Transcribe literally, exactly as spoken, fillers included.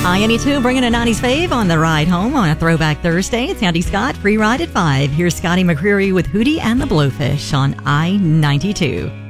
I ninety-two bringing a nineties fave on the ride home on a Throwback Thursday. It's Andy Scott, free ride at five. Here's Scotty McCreery with Hootie and the Blowfish on I ninety-two.